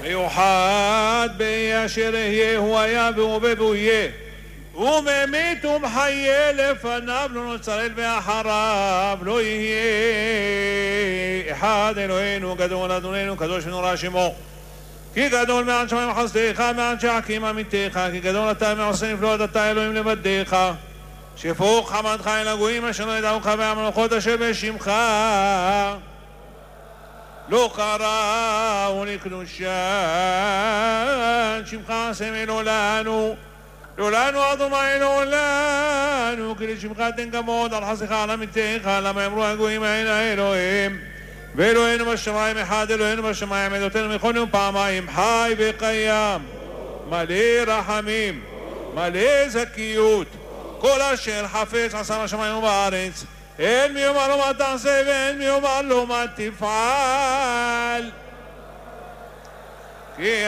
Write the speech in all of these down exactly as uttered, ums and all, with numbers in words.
מיוחד באי אשר יהיה, הוא היה והווה והוא יהיה. וממית ומחיה לפניו לא נצרל ואחריו לא יהיה. אחד אלוהינו גדול אדוננו קדוש ונורא שמו, כי גדול מעל שמיים חסדך, מעל שחקים עמיתך, כי גדול אתה מעושה נפלאות, אתה אלוהים לבדך. שפוך חמדך אל הגויים אשר לא ידעוך והמלוכות אשר בשמך לא קראו לקדושת שמך סמל עולנו לעולנו אדוני לעולנו, כי לשמך תן כבוד על חסדך על עמיתך. למה אמרו הגויים האלה אלוהים ואלוהינו בשמיים אחד, אלוהינו בשמיים עדותינו מכל יום פעמיים, חי וקיים, מלא רחמים, מלא זכיות, כל אשר חפץ עשה בשמיים ובארץ. אין מי יאמר לו מה תעשה ואין מי יאמר לו מה תפעל, כי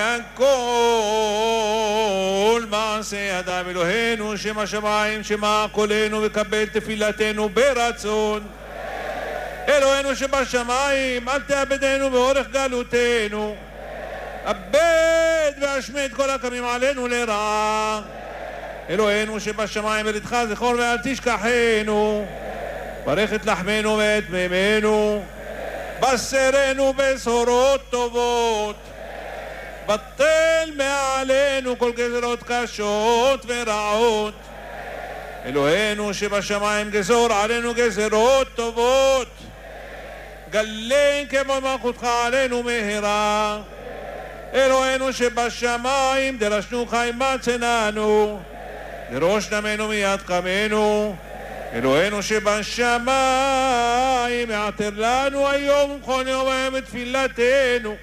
הכל מעשה ידיו. אלוהינו שם השמיים שמע קולנו וקבל תפילתנו ברצון. אלוהינו שבשמיים אל תאבדנו באורך גלותנו, אבד והשמד כל הקמים עלינו לרעה. אלוהינו שבשמיים בלתך זכור ואל תשכחנו, ברך את לחמנו ואת מימינו, בשרנו בשורות טובות, בטל מעלינו כל גזרות קשות ורעות. אלוהינו שבשמיים גזור עלינו גזרות טובות, גלן כמו מלכותך עלינו מהרה. אלוהינו שבשמיים דרשנו חיים מצננו, דרוש דמנו מיד קמנו. אלוהינו שבשמיים יעתר לנו היום וכל יום היום את תפילתנו,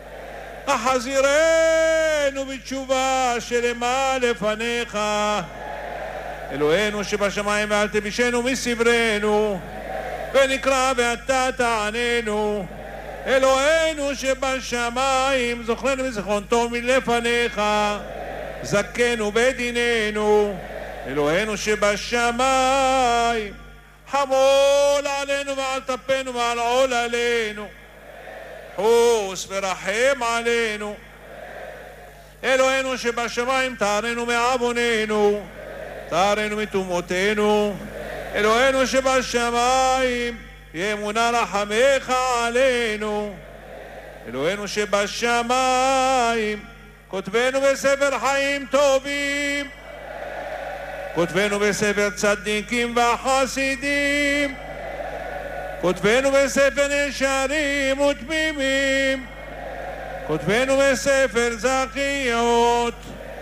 החזירנו בתשובה שלמה לפניך. אלוהינו שבשמיים ואל תבישנו מסברנו, ונקרא ואתה תעננו. אלוהינו שבשמיים זוכרנו מזיכרון טוב מלפניך, זכנו בדיננו. אלוהינו שבשמיים חמול עלינו ועל טפנו ועל עול עלינו, חוס ורחם עלינו. אלוהינו שבשמיים תערנו מעווננו, תערנו מתומותינו. אלוהינו שבשמיים יאמונה רחמך עלינו. אלוהינו שבשמיים כותבנו בספר חיים טובים, כותבנו בספר צדיקים וחסידים, כותבנו בספר ישרים ותמימים, כותבנו בספר זכיות,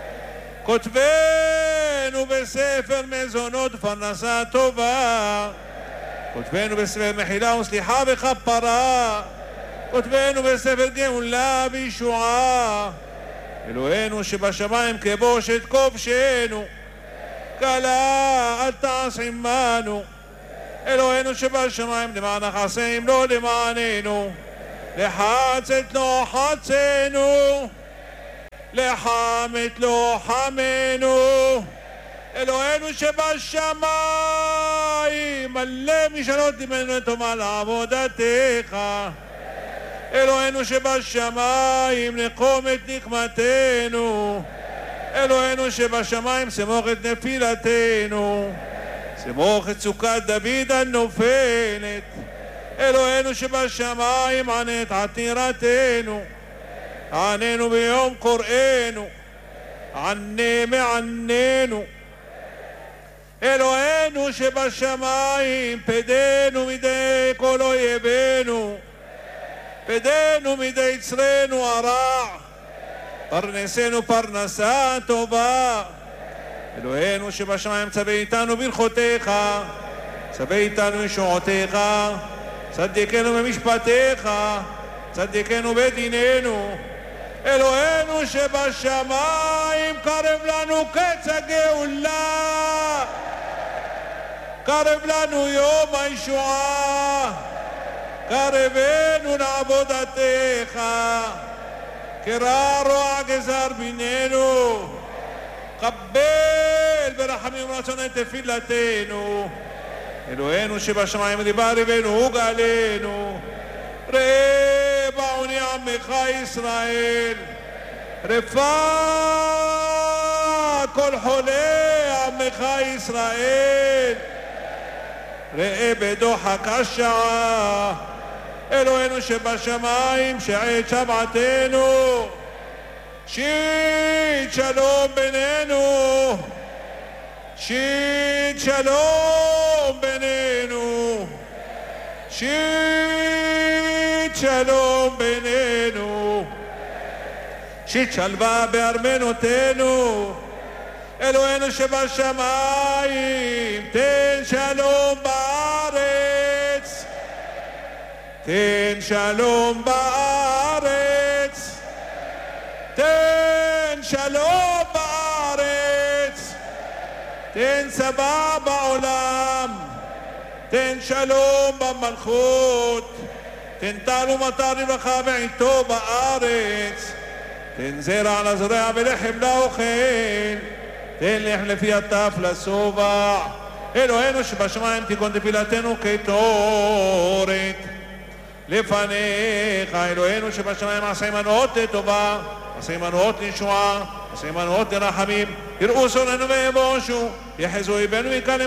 כותבנו בספר מזונות פרנסה טובה, כותבנו בספר מחילה וסליחה וכפרה, כותבנו בספר גאולה וישועה. אלוהינו שבשמיים כבוש את כובשנו, כלה אל תעש עמנו. אלוהינו שבשמיים למען החסים לא למעננו, לחץ את לא חצנו, לחם את לא חמנו. אלוהינו שבשמיים מלא משאלות ממנו לטובה לעבודתך. אלוהינו שבשמיים נקום את נקמתנו. אלוהינו שבשמיים סמוך את נפילתנו, סמוך את סוכת דוד הנופלת. אלוהינו שבשמיים ענה את עתירתנו, עננו ביום קוראנו, ענה מעננו. אלוהינו שבשמיים פדנו מידי כל אויבינו, פדנו מידי יצרנו הרע, פרנסנו פרנסה טובה. אלוהינו שבשמיים צווה איתנו ברכותיך, צווה איתנו ישועותיך, צדיקנו במשפטיך, צדיקנו בדיננו. אלוהינו שבשמיים קרב לנו קץ הגאולה, קרב לנו יום הישועה, קרבנו לעבודתך. קרא רוע גזר בינינו, קבל ברחמים רצון את תפילתנו. אלוהינו שבשמיים דיבר ליבנו וגאלנו, ראה בעוני עמך ישראל, רפואה כל חולי עמך ישראל, ראה בדוחק השעה, אלוהינו שבשמיים שעת שבעתנו, שית שלום בינינו, שית שלום בינינו, שית שלום בינינו, שית שלווה בארמנותינו, אלוהינו שבשמיים, תן שלום בארץ, תן שלום בארץ, תן שלום בארץ, תן צבא בעולם, תן שלום במלכות, תן טל ומטר רווחה ועיתו בארץ, תן זרע לזרע ולחם לאוכל, תן לחם לפי הטף לשובע, אלוהינו שבשמיים תיקון תפילתנו כתורת לפניך, אלוהינו שבשמיים עשה עמנו אות לטובה, עשה עמנו אות לישועה, עשה עמנו אות לרחמים, יראו שוננו ויבושו, יחזו איבנו יקלם